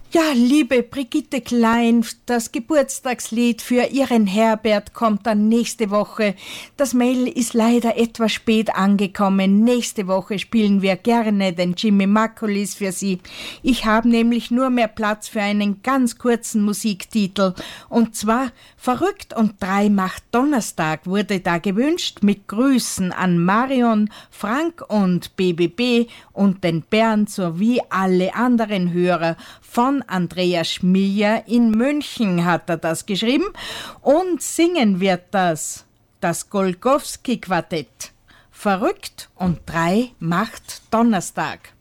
Ja, liebe Brigitte Klein, das Geburtstagslied für Ihren Herbert kommt dann nächste Woche. Das Mail ist leider etwas spät angekommen. Nächste Woche spielen wir gerne den Jimmy Macaulay für Sie. Ich habe nämlich nur mehr Platz für einen ganz kurzen Musiktitel. Und zwar Verrückt und 3 macht Donnerstag wurde da gewünscht, mit Grüßen an Marion, Frank und BBB und den Bernd sowie alle anderen Hörer. Von Andreas Schmiller in München hat er das geschrieben. Und singen wird das Golgowski-Quartett. Verrückt und 3 macht Donnerstag.